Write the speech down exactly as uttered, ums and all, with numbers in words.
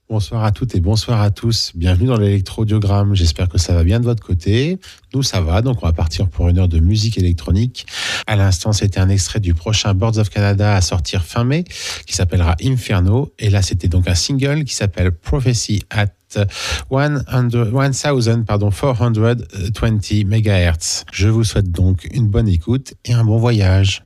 Bonsoir à toutes et bonsoir à tous. Bienvenue dans l'électrodiogramme. J'espère que ça va bien de votre côté. Nous, ça va. Donc, on va partir pour une heure de musique électronique. À l'instant, c'était un extrait du prochain Birds of Canada à sortir fin mai, qui s'appellera Inferno. Et là, c'était donc un single qui s'appelle Prophecy at one hundred, one thousand pardon, four hundred twenty mégahertz. Je vous souhaite donc une bonne écoute et un bon voyage.